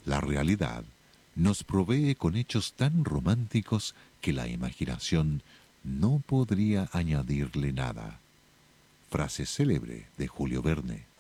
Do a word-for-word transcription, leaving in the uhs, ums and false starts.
La realidad nos provee con hechos tan románticos que la imaginación no podría añadirle nada. Frase célebre de Julio Verne.